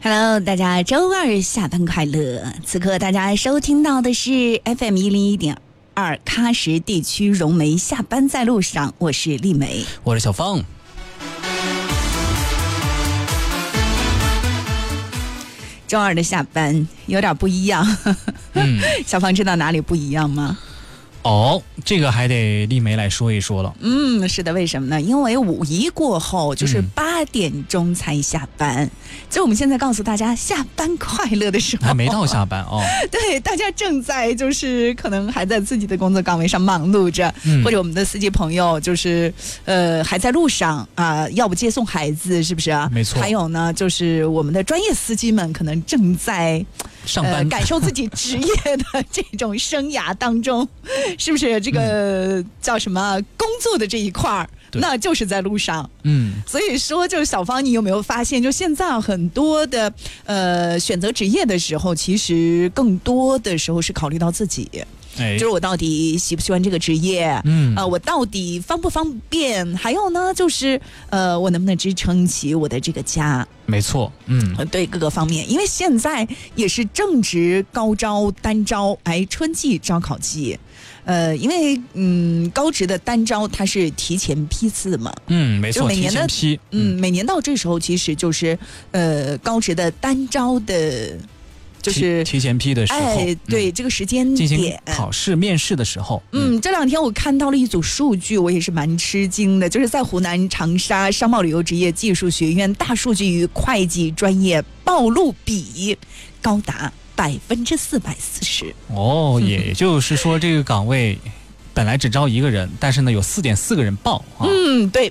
Hello， 大家周二下班快乐！此刻大家收听到的是 FM 101.2喀什地区融媒下班在路上，我是丽梅， 我是小芳。 周二的下班有点不一样，小芳知道哪里不一样吗？ 哦，这个还得丽梅来说一说了。 是的，为什么呢？因为5一过后就是8点钟才下班，就我们现在告诉大家下班快乐的时候， 还没到下班哦。 对，大家正在就是可能还在自己的工作岗位上忙碌着，或者我们的司机朋友就是还在路上啊，要不接送孩子，是不是啊？ 没错。 还有呢，就是我们的专业司机们可能正在上班， 感受自己职业的这种生涯当中，是不是这个叫什么工作的这一块儿？那就是在路上。所以说，就是小芳，你有没有发现，就现在很多的选择职业的时候，其实更多的时候是考虑到自己。就是我到底喜不喜欢这个职业？我到底方不方便？还有呢，就是我能不能支撑起我的这个家？ 没错， 对各个方面，因为现在也是正值高招单招，春季招考季。因为高职的单招它是提前批次嘛， 没错， 每年的提前批， 每年到这时候其实就是高职的单招的。就是提前批的时候， 对这个时间点进行考试面试的时候， 这2天我看到了一组数据，我也是蛮吃惊的，就是在湖南长沙商贸旅游职业技术学院大数据与会计专业报录比高达440%。 哦，也就是说这个岗位本来只招1个人，但是呢有4.4个人报。 对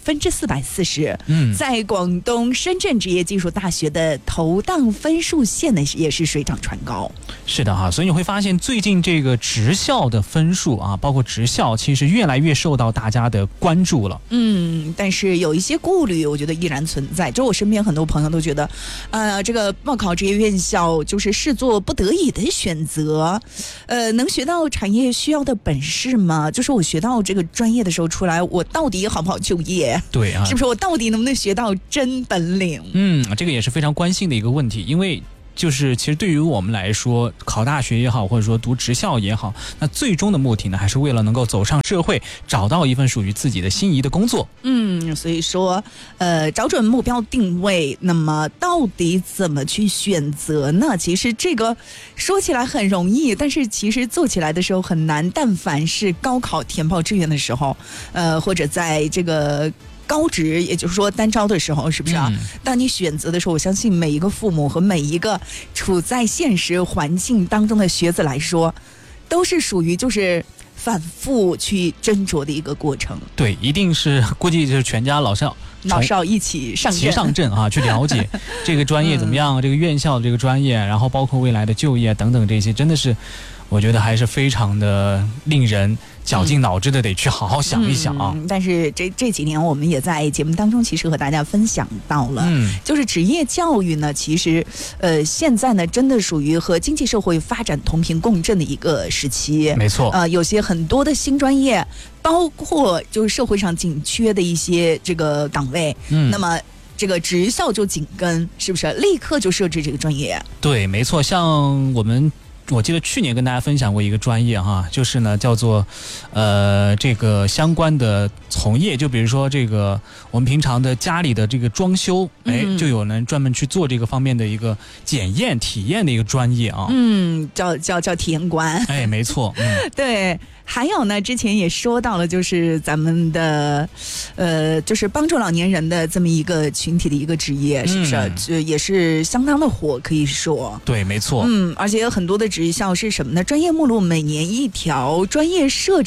，440%。在广东深圳职业技术大学的投档分数线呢，也是水涨船高。 是的哈，所以你会发现最近这个职校的分数啊，包括职校，其实越来越受到大家的关注了。 但是有一些顾虑，我觉得依然存在。就我身边很多朋友都觉得，这个报考职业院校就是视作不得已的选择。能学到产业需要的本事吗？就是我学到这个专业的时候出来，我到底好不好就业？ 对啊， 是不是我到底能不能学到真本领？ 这个也是非常关心的一个问题，因为就是其实对于我们来说，考大学也好，或者说读职校也好，那最终的目的呢，还是为了能够走上社会，找到一份属于自己的心仪的工作。 所以说找准目标定位，那么到底怎么去选择呢？其实这个说起来很容易，但是其实做起来的时候很难。但凡是高考填报志愿的时候，或者在这个高职，也就是说单招的时候，是不是啊？当你选择的时候，我相信每一个父母和每一个处在现实环境当中的学子来说，都是属于就是反复去斟酌的一个过程。 对，一定是估计就是全家老少一起上阵啊，去了解这个专业怎么样，这个院校的这个专业，然后包括未来的就业等等这些，真的是我觉得还是非常的令人绞尽脑汁的，得去好好想一想啊。 但是这几年我们也在节目当中其实和大家分享到了，就是职业教育呢，其实现在呢真的属于和经济社会发展同频共振的一个时期。 没错， 有些很多的新专业，包括就是社会上紧缺的一些这个岗位，那么这个职校就紧跟，是不是立刻就设置这个专业？对， 没错，像我记得去年跟大家分享过一个专业哈，就是呢叫做这个相关的从业，就比如说这个我们平常的家里的这个装修，就有人专门去做这个方面的一个检验体验的一个专业啊。 叫体验官。 没错。 对。还有呢，之前也说到了，就是咱们的就是帮助老年人的这么一个群体的一个职业，是不是？也是相当的火，可以说。 对，没错。 而且有很多的职校是什么呢？专业目录每年1条，专业设置